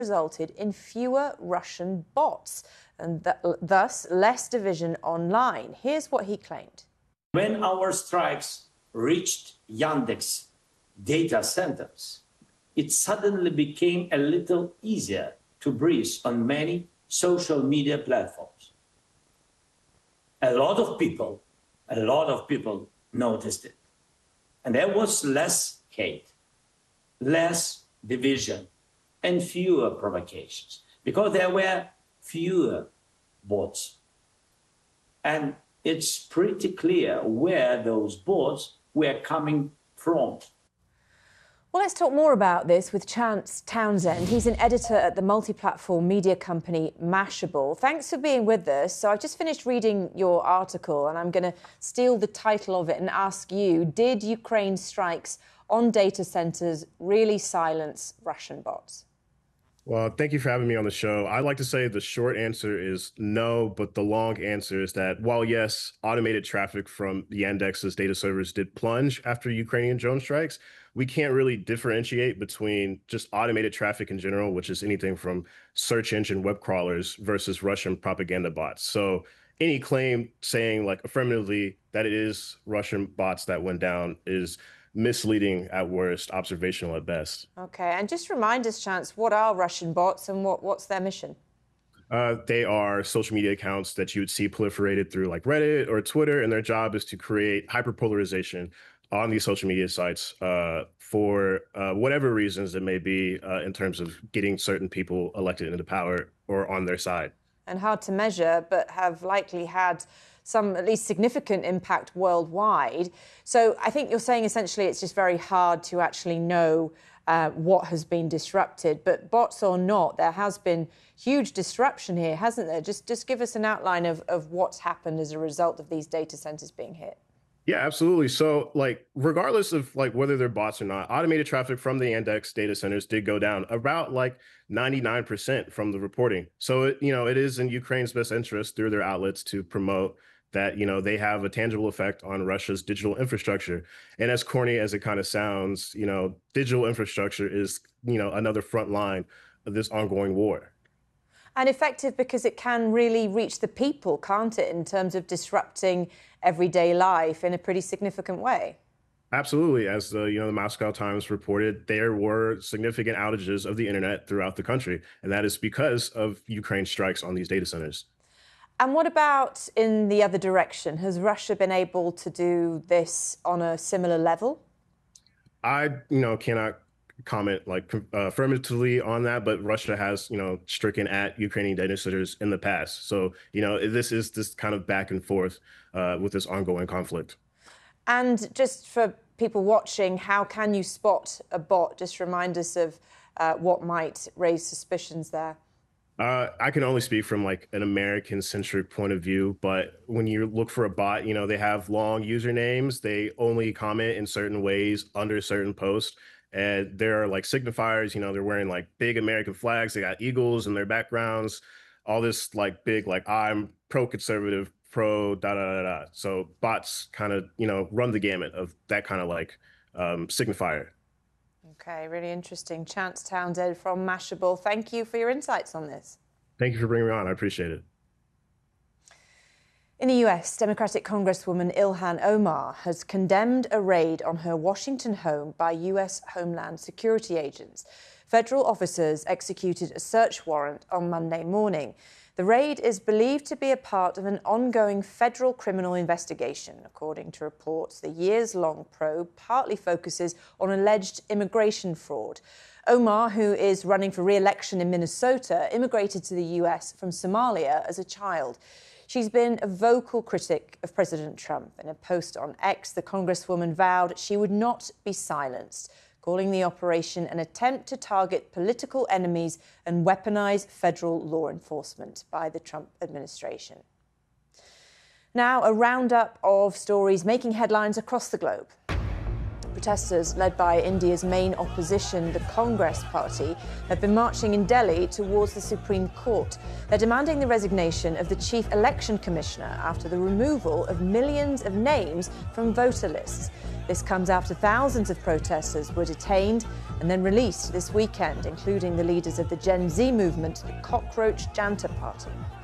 resulted in fewer Russian bots and thus less division online. Here's what he claimed. When our strikes reached Yandex data centers, it suddenly became a little easier to breathe on many social media platforms. A lot of people noticed it. And there was less hate, less division, and fewer provocations, because there were fewer bots. And it's pretty clear where those bots were coming from. Well, let's talk more about this with Chance Townsend. He's an editor at the multi-platform media company Mashable. Thanks for being with us. So I've just finished reading your article and I'm going to steal the title of it and ask you, did Ukraine's strikes on data centers really silence Russian bots? Well, thank you for having me on the show. I'd like to say the short answer is no, but the long answer is that while, yes, automated traffic from Yandex's data servers did plunge after Ukrainian drone strikes, we can't really differentiate between just automated traffic in general, which is anything from search engine web crawlers versus Russian propaganda bots. So any claim saying like affirmatively that it is Russian bots that went down is misleading at worst, observational at best. Okay, and just remind us, Chance, what are Russian bots and what's their mission? They are social media accounts that you would see proliferated through like Reddit or Twitter, and their job is to create hyperpolarization on these social media sites for whatever reasons it may be in terms of getting certain people elected into power or on their side. And hard to measure, but have likely had some at least significant impact worldwide. So I think you're saying essentially it's just very hard to actually know what has been disrupted. But bots or not, there has been huge disruption here, hasn't there? Just give us an outline of what's happened as a result of these data centers being hit. Yeah, absolutely. So like, regardless of like whether they're bots or not, automated traffic from the Yandex data centers did go down about like 99% from the reporting. So, it is in Ukraine's best interest through their outlets to promote that, they have a tangible effect on Russia's digital infrastructure. And as corny as it kind of sounds, digital infrastructure is, another front line of this ongoing war. And effective because it can really reach the people, can't it, in terms of disrupting everyday life in a pretty significant way? Absolutely. As the Moscow Times reported, there were significant outages of the internet throughout the country, and that is because of Ukraine's strikes on these data centers. And what about in the other direction? Has Russia been able to do this on a similar level? I, cannot comment like affirmatively on that, but Russia has, stricken at Ukrainian data centers in the past. So, this is this kind of back and forth with this ongoing conflict. And just for people watching, how can you spot a bot? Just remind us of what might raise suspicions there. I can only speak from like an American-centric point of view, but when you look for a bot, they have long usernames. They only comment in certain ways under certain posts. And there are like signifiers, they're wearing like big American flags. They got eagles in their backgrounds, all this like big, like I'm pro-conservative, pro da da da da. So bots kind of, run the gamut of that kind of like signifier. Okay, really interesting. Chance Townsend from Mashable, thank you for your insights on this. Thank you for bringing me on. I appreciate it. In the US, Democratic Congresswoman Ilhan Omar has condemned a raid on her Washington home by US Homeland Security agents. Federal officers executed a search warrant on Monday morning. The raid is believed to be a part of an ongoing federal criminal investigation. According to reports, the years-long probe partly focuses on alleged immigration fraud. Omar, who is running for re-election in Minnesota, immigrated to the US from Somalia as a child. She's been a vocal critic of President Trump. In a post on X, the Congresswoman vowed she would not be silenced, calling the operation an attempt to target political enemies and weaponize federal law enforcement by the Trump administration. Now, a roundup of stories making headlines across the globe. Protesters led by India's main opposition, the Congress Party, have been marching in Delhi towards the Supreme Court. They're demanding the resignation of the Chief Election Commissioner after the removal of millions of names from voter lists. This comes after thousands of protesters were detained and then released this weekend, including the leaders of the Gen Z movement, the Cockroach Janta Party.